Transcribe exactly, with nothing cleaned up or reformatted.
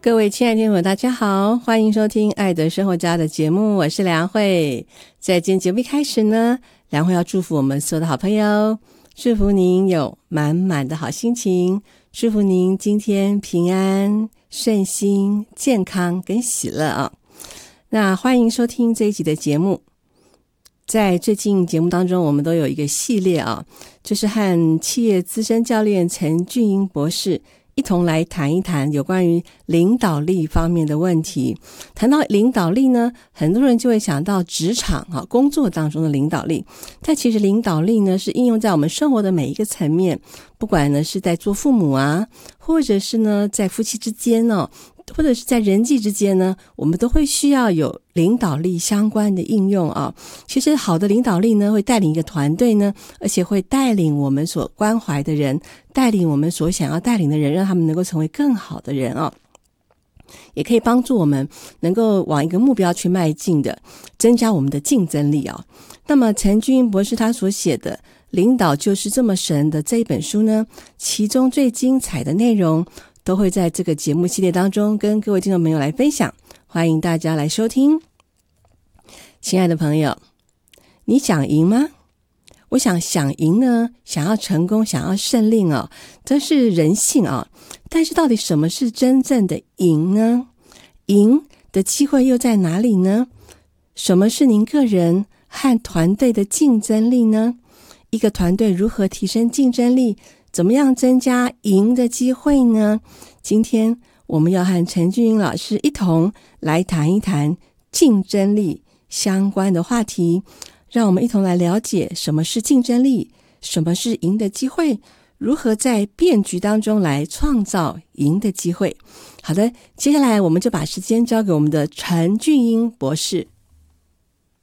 各位亲爱的听众大家好，欢迎收听爱的生活家的节目，我是梁慧。在今天节目一开始呢，梁慧要祝福我们所有的好朋友，祝福您有满满的好心情，祝福您今天平安顺心健康跟喜乐啊。那欢迎收听这一集的节目。在最近节目当中，我们都有一个系列啊，就是和企业资深教练陈俊英博士一同来谈一谈有关于领导力方面的问题。谈到领导力呢，很多人就会想到职场啊工作当中的领导力，但其实领导力呢是应用在我们生活的每一个层面，不管呢是在做父母啊，或者是呢在夫妻之间呢、哦，或者是在人际之间呢，我们都会需要有领导力相关的应用啊。其实好的领导力呢，会带领一个团队呢，而且会带领我们所关怀的人，带领我们所想要带领的人，让他们能够成为更好的人啊。也可以帮助我们能够往一个目标去迈进的，增加我们的竞争力啊。那么陈俊英博士他所写的《领导就是这么神》的这一本书呢，其中最精彩的内容都会在这个节目系列当中跟各位听众朋友来分享，欢迎大家来收听。亲爱的朋友，你想赢吗？我想想赢呢，想要成功，想要胜利啊，这是人性啊。但是到底什么是真正的赢呢？赢的机会又在哪里呢？什么是您个人和团队的竞争力呢？一个团队如何提升竞争力？怎么样增加赢的机会呢？今天我们要和陈俊英老师一同来谈一谈竞争力相关的话题，让我们一同来了解什么是竞争力，什么是赢的机会，如何在变局当中来创造赢的机会。好的，接下来我们就把时间交给我们的陈俊英博士。